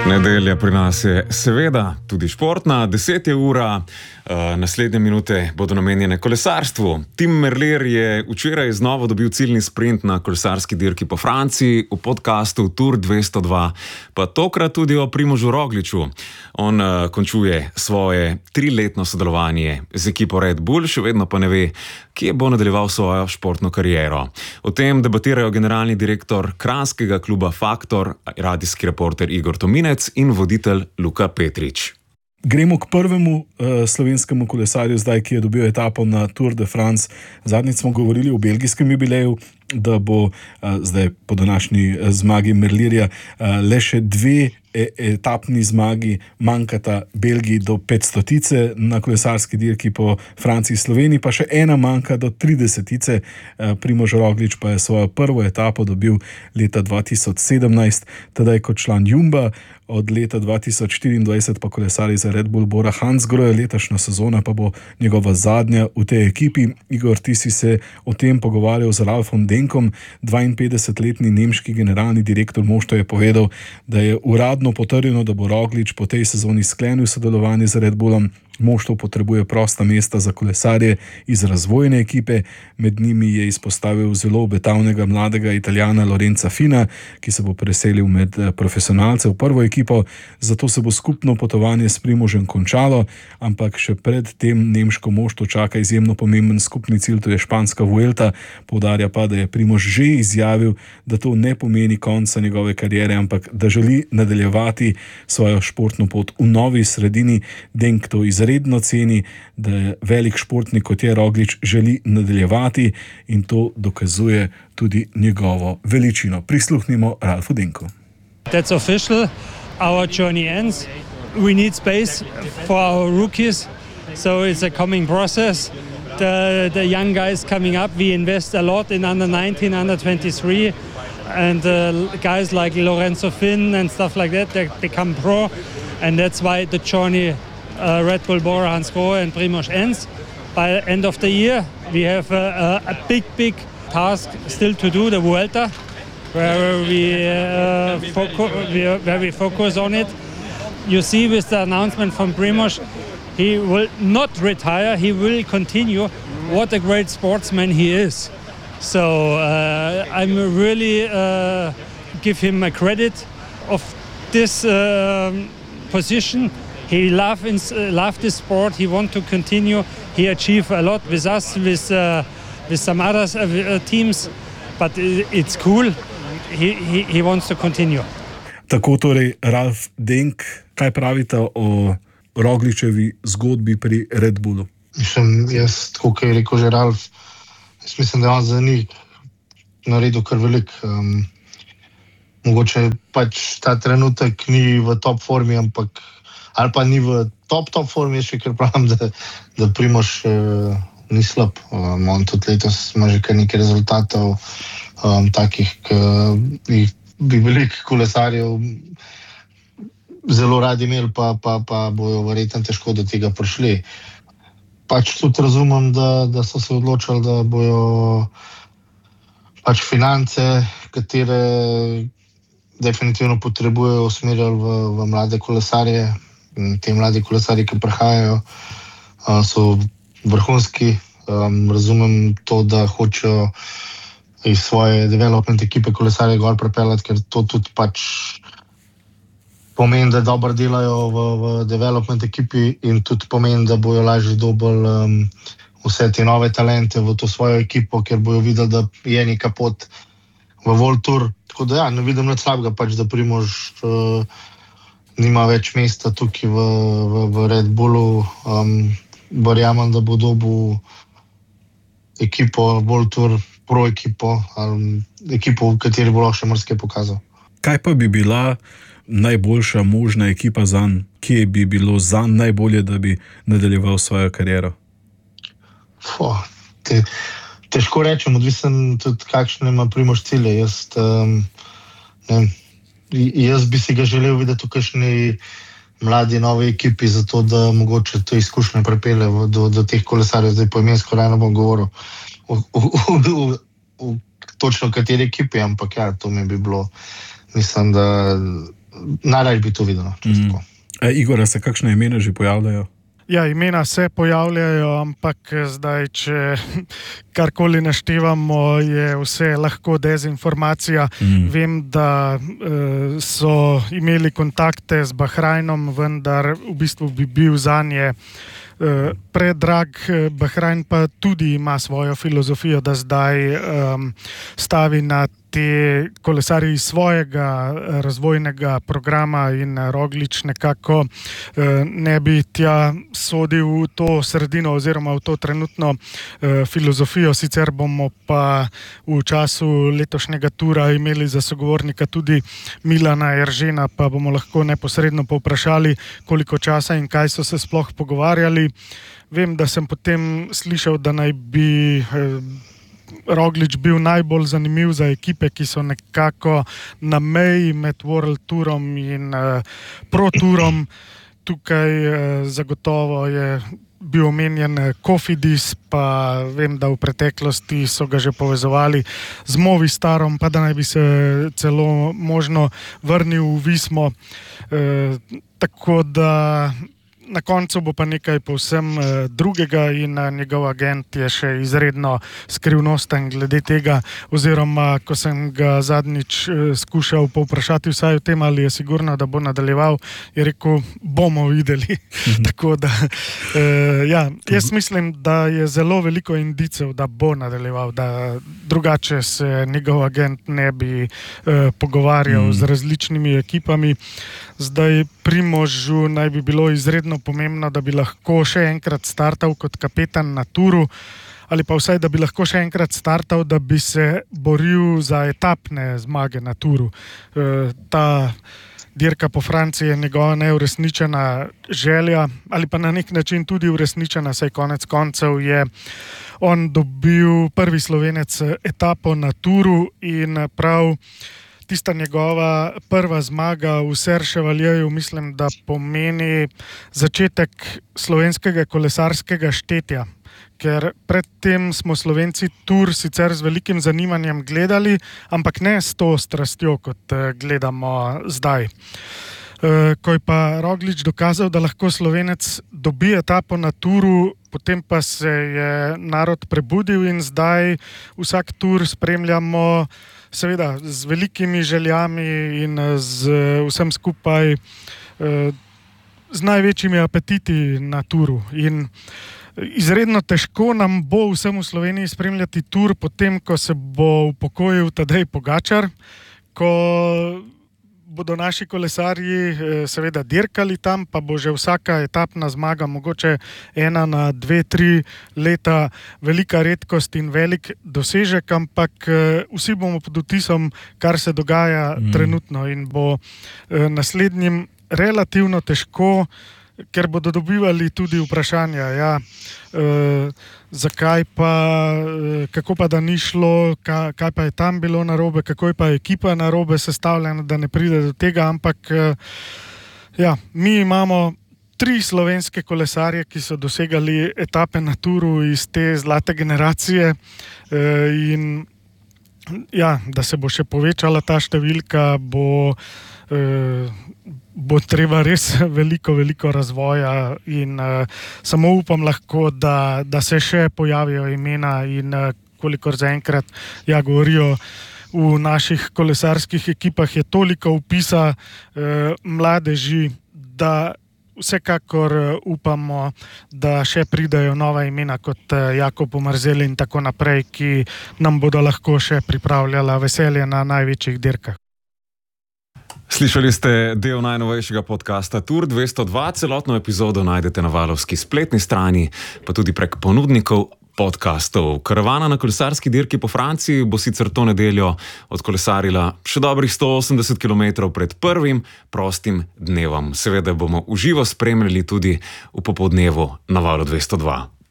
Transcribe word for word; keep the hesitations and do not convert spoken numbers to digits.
Nedelja pri nas je seveda tudi športna, deset je ura, uh, naslednje minute bodo namenjene kolesarstvu. Tim Merlier je včeraj znova dobil ciljni sprint na kolesarski dirki po Franciji, v podcastu Tour dvesto dva, pa tokrat tudi o Primožu Rogliču. On uh, končuje svoje triletno sodelovanje z ekipo Red Bull, še vedno pa ne ve, kje bo nadaljeval svojo športno kariero. O tem debatirajo generalni direktor kranjskega kluba Faktor, radijski reporter Igor Tominec in voditelj Luka Petrič. Gremo k prvemu uh, slovenskemu kolesarju zdaj, ki je dobil etapo na Tour de France. Zadnjič smo govorili o belgijskem jubileju, da bo uh, zdaj po današnji uh, zmagi Merlierja uh, le še dve e- etapni zmagi manjkata Belgiji do petstotice na kolesarski dirki po Franciji, Sloveniji, pa še ena manjka do tridesetice. Uh, Primož Roglič pa je svojo prvo etapo dobil leta dva tisoč sedemnajst, tedaj kot član Jumba. Od leta dva tisoč štiriindvajset pa kolesari za Red Bull Bora Hansgrohe, letošnja sezona pa bo njegova zadnja v tej ekipi. Igor, ti si se o tem pogovarjal z Ralfom Denkom, dvainpetdesetletni nemški generalni direktor moštva je povedal, da je uradno potrjeno, da bo Roglič po tej sezoni sklenil sodelovanje z Red Bullom. Moštvo potrebuje prosta mesta za kolesarje iz razvojne ekipe, med njimi je izpostavil zelo obetavnega mladega Italijana Lorenza Fina, ki se bo preselil med profesionalce v prvo ekipo, zato se bo skupno potovanje s Primožem končalo, ampak še pred tem nemško moštvo čaka izjemno pomemben skupni cilj, to je španska Vuelta. Poudarja pa, da je Primož že izjavil, da to ne pomeni konca njegove kariere, ampak da želi nadaljevati svojo športno pot v novi sredini. Denk to izredno ceni, da je velik športnik, kot je Roglič, želi nadaljevati in to dokazuje tudi njegovo veličino. Prisluhnimo Ralfu Denku. That's official. Our journey ends. We need space for our rookies, so it's a coming process. The, the young guys coming up, we invest a lot in under nineteen, under twenty-three, and uh, guys like Lorenzo Finn and stuff like that, they become pro, and that's why the journey uh, Red Bull Bora Hansgrohe and Primož ends. By the end of the year, we have a, a, a big, big task still to do, the Vuelta, where we, uh, focu- where we focus on it. You see with the announcement from Primož, he will not retire, he will continue. What a great sportsman he is. So uh, I'm really uh, give him a credit of this uh, position. He loves uh, love this sport, he wants to continue. He achieved a lot with us, with, uh, with some other uh, teams, but it's cool. He, he, he wants to continue. Tako torej Ralf Denk, kaj pravite o Rogličevi zgodbi pri Red Bullu? Mislim, jaz, tako kot je rekel že Ralf, jaz mislim, da je on za njih naredil kar velik. Um, mogoče pač ta trenutek ni v top formi, ampak ali pa ni v top top formi, še ker pravim, da, da Primož uh, ni slab. Um, on tudi letos ima že kar nekaj rezultatov, um, takih, ki bi veliko kolesarjev zelo radi imeli, pa, pa, pa bojo verjetno težko do tega prišli. Pač tudi razumem, da, da so se odločili, da bojo pač finance, katere definitivno potrebujejo, usmerjali v, v mlade kolesarje. Te mladi kolesarji, ki prihajajo, so vrhunski. Um, razumem to, da hočejo iz svoje development ekipe kolesarje gor pripeljati, ker to tudi pač pomeni, da dobro delajo v, v development ekipi in tudi pomeni, da bojo lažje dobili um, vse te nove talente v to svojo ekipo, ker bojo videli, da je neka pot v World Tour. Tako da ja, ne vidim nič slabega, pač, da Primož uh, nima več mesta tukaj v, v, v Red Bullu. Um, verjamem, da bo dobil ekipo World Tour, pro ekipo, ali ekipo, v kateri bo lahko še marsikaj pokazal. Kaj pa bi bila najboljša možna ekipa zanj? Kje bi bilo zanj najbolje, da bi nadaljeval svojo kariero? Fo, te, težko rečem, odvisen tudi kakšne ima Primož cilje. Jaz, um, ne, jaz bi si ga želel videti v kakšni mladi novi ekipi, zato da mogoče to izkušnje prepelje do, do teh kolesarjev. Zdaj poimensko rano bom govoril v, v, v, v, v točno kateri ekipi, ampak ja, to mi bi bilo, mislim, da najraje bi to videl. Mm. E, Igor, se kakšne imena že pojavljajo? Ja, imena se pojavljajo, ampak zdaj, če karkoli naštevamo, je vse lahko dezinformacija. Mm. Vem, da uh, so imeli kontakte z Bahrajnom, vendar v bistvu bi bil zanje uh, predrag. Bahrajn pa tudi ima svojo filozofijo, da zdaj um, stavi na te kolesarji iz svojega razvojnega programa in Roglič nekako eh, ne bi tja sodil v to sredino oziroma v to trenutno eh, filozofijo. Sicer bomo pa v času letošnjega tura imeli za sogovornika tudi Milana Eržena, pa bomo lahko neposredno povprašali, koliko časa in kaj so se sploh pogovarjali. Vem, da sem potem slišal, da naj bi eh, Roglič bil najbolj zanimiv za ekipe, ki so nekako na meji med World Tourom in uh, Pro Tourom. Tukaj uh, zagotovo je bil omenjen Cofidis, pa vem, da v preteklosti so ga že povezovali z Movistarom, pa da naj bi se celo možno vrnil v Vismo. Uh, tako da na koncu bo pa nekaj povsem uh, drugega in uh, njegov agent je še izredno skrivnosten glede tega, oziroma ko sem ga zadnjič uh, skušal povprašati vsaj o tem, ali je sigurno, da bo nadaljeval, je rekel, bomo videli. Mm-hmm. Tako da, uh, ja, jaz mislim, da je zelo veliko indicev, da bo nadaljeval, da drugače se njegov agent ne bi uh, pogovarjal mm. z različnimi ekipami. Zdaj Primožu naj bi bilo izredno pomembno, da bi lahko še enkrat startal kot kapetan na turu, ali pa vsaj, da bi lahko še enkrat startal, da bi se boril za etapne zmage na turu. E, ta dirka po Franciji je njegova neuresničena želja, ali pa na nek način tudi uresničena, saj konec koncev je on dobil prvi Slovenec etapo na turu in prav tista njegova prva zmaga v Serre Chevalierju, mislim, da pomeni začetek slovenskega kolesarskega štetja. Ker predtem smo Slovenci tur sicer z velikim zanimanjem gledali, ampak ne s to strastjo, kot gledamo zdaj. Ko je pa Roglič dokazal, da lahko Slovenec dobi etapo na turu, potem pa se je narod prebudil in zdaj vsak tur spremljamo seveda z velikimi željami in z vsem skupaj z največjimi apetiti na turu. In izredno težko nam bo vsem v Sloveniji spremljati tur, potem ko se bo upokojil Tadej Pogačar, ko bodo naši kolesarji seveda dirkali tam, pa bo že vsaka etapna zmaga, mogoče ena na dve, tri leta, velika redkost in velik dosežek, ampak vsi bomo pod vtisom, kar se dogaja mm. trenutno in bo naslednjim relativno težko, ker bodo dobivali tudi vprašanja, ja, eh, zakaj pa, eh, kako pa da ni šlo, kaj, kaj pa je tam bilo narobe, kako je pa ekipa narobe sestavljena, da ne pride do tega, ampak eh, ja, mi imamo tri slovenske kolesarje, ki so dosegali etape na turu iz te zlate generacije eh, in ja, da se bo še povečala ta številka, bo eh, bo treba res veliko, veliko razvoja in uh, samo upam lahko, da, da se še pojavijo imena in uh, kolikor zaenkrat ja govorijo v naših kolesarskih ekipah, je toliko vpisa uh, mladeži, da vsekakor uh, upamo, da še pridajo nova imena kot uh, Jakob Omerzel in tako naprej, ki nam bodo lahko še pripravljala veselje na največjih dirkah. Slišali ste del najnovejšega podcasta Tour dvesto dva, celotno epizodo najdete na Valovski spletni strani, pa tudi prek ponudnikov podcastov. Karavana na kolesarski dirki po Franciji bo sicer to nedeljo odkolesarila še dobrih sto osemdeset kilometrov pred prvim prostim dnevom. Seveda bomo v živo spremljali tudi v popoldnevu na Valu dvesto dva.